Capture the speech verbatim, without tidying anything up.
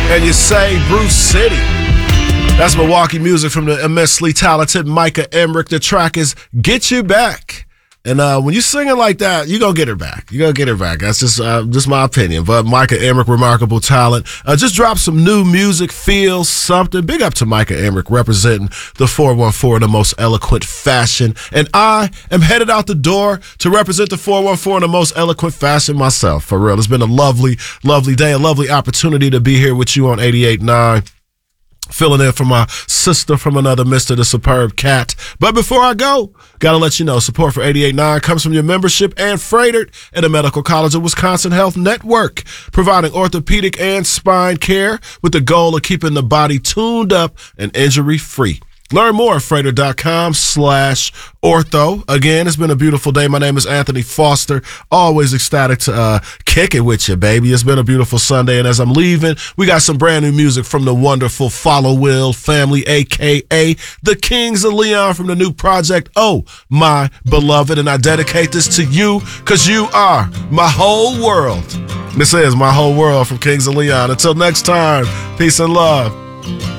and you say Bruce City. That's Milwaukee music from the immensely talented Micah Emrick. The track is Get You Back. And uh, when you sing it like that, you're going to get her back. You're going to get her back. That's just uh, just my opinion. But Micah Emrick, remarkable talent. Uh, just dropped some new music, feel something. Big up to Micah Emrick, representing the four one four in the most eloquent fashion. And I am headed out the door to represent the four one four in the most eloquent fashion myself. For real. It's been a lovely, lovely day, a lovely opportunity to be here with you on eighty-eight point nine. Filling in for my sister from another Mister the Superb Cat. But before I go, gotta let you know, support for eighty-eight point nine comes from your membership and freighted at the Medical College of Wisconsin Health Network, providing orthopedic and spine care with the goal of keeping the body tuned up and injury-free. Learn more at freighter.com slash ortho. Again, it's been a beautiful day. My name is Anthony Foster. Always ecstatic to uh, kick it with you, baby. It's been a beautiful Sunday, and as I'm leaving, we got some brand new music from the wonderful Follow Will family, a k a the Kings of Leon from the new project, Oh My Beloved, and I dedicate this to you because you are my whole world. This is My Whole World from Kings of Leon. Until next time, peace and love.